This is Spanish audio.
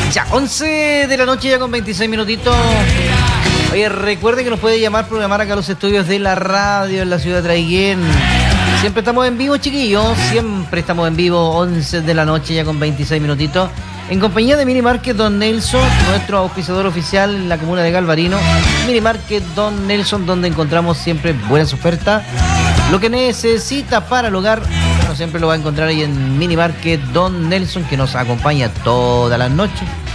Ya, 11 de la noche ya con 26 minutitos. Oye, recuerde que nos puede llamar, programar acá a los estudios de la radio en la ciudad de Traiguén. Siempre estamos en vivo, chiquillos. Siempre estamos en vivo, 11 de la noche ya con 26 minutitos. En compañía de Mini Market Don Nelson, nuestro auspiciador oficial en la comuna de Galvarino. Mini Market Don Nelson, donde encontramos siempre buenas ofertas. Lo que necesita para el hogar, bueno, siempre lo va a encontrar ahí en Mini Market Don Nelson, que nos acompaña todas las noches.